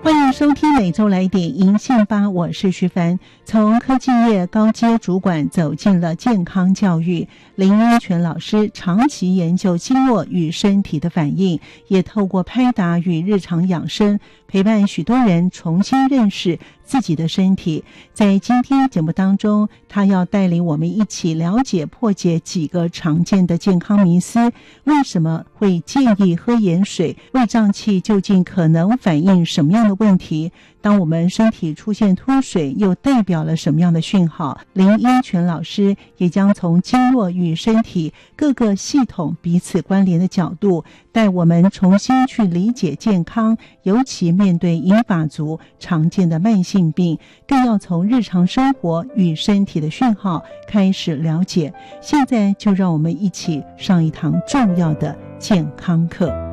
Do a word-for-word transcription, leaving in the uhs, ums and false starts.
欢迎收听每周来点银杏吧，我是徐凡。从科技业高阶主管走进了健康教育，林英权老师长期研究经络与身体的反应，也透过拍打与日常养生，陪伴许多人重新认识自己的身体。在今天节目当中，他要带领我们一起了解破解几个常见的健康迷思。为什么会建议喝盐水？胃胀气究竟可能反映什么样的问题？当我们身体出现脱水，又代表了什么样的讯号？林英权老师也将从经络与身体各个系统彼此关联的角度，带我们重新去理解健康，尤其面对银发族常见的慢性病，更要从日常生活与身体的讯号开始了解。现在就让我们一起上一堂重要的健康课。